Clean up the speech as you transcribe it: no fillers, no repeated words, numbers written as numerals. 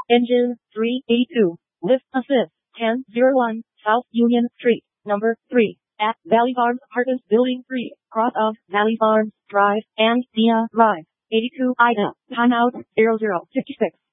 Engine 382. Lift assist 1001 South Union Street, number 3, at Valley Farms Apartments Building 3, cross of Valley Farms Drive and Dia Drive. 82 Ida. Timeout 0056.